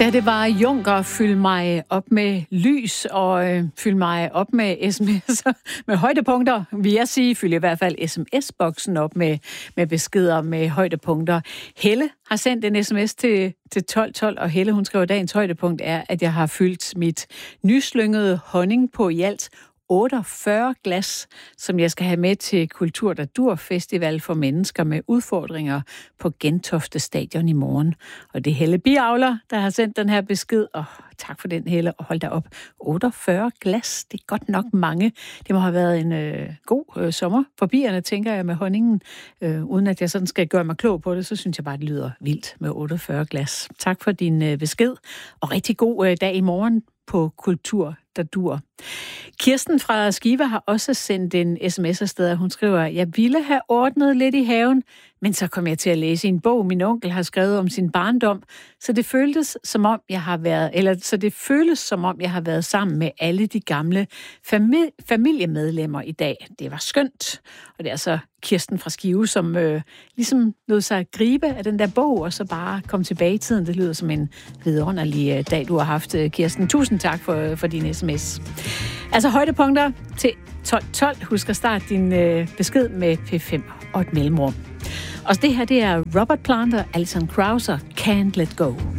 Da det var Juncker, fyld mig op med lys og fyld mig op med sms'er med højdepunkter. Vil jeg sige, fyld i hvert fald sms-boksen op med beskeder med højdepunkter. Helle har sendt en sms til 1212, og Helle, hun skriver, dagens højdepunkt er, at jeg har fyldt mit nyslyngede honning på i alt 48 glas, som jeg skal have med til Kultur der Dur Festival for mennesker med udfordringer på Gentofte Stadion i morgen. Og det er Helle Biavler, der har sendt den her besked. Og tak for den, Helle, og hold da op. 48 glas, det er godt nok mange. Det må have været en god sommer for bierne, tænker jeg, med honningen. Uden at jeg sådan skal gøre mig klog på det, så synes jeg bare, det lyder vildt med 48 glas. Tak for din besked, og rigtig god dag i morgen på Kultur der Dur. Kirsten fra Skive har også sendt en sms afsted. Hun skriver, jeg ville have ordnet lidt i haven, men så kom jeg til at læse en bog, min onkel har skrevet om sin barndom, så det føles som om jeg har været sammen med alle de gamle familiemedlemmer i dag. Det var skønt. Og det er så Kirsten fra Skive, som ligesom lod sig gribe af den der bog, og så bare kom tilbage i tiden. Det lyder som en vidunderlig dag, du har haft, Kirsten. Tusind tak for din sms. Altså højdepunkter til 1212. Husk at starte din besked med P5 og et mellemrum. Og det her, det er Robert Plant og Alison Krauss, Can't Let Go.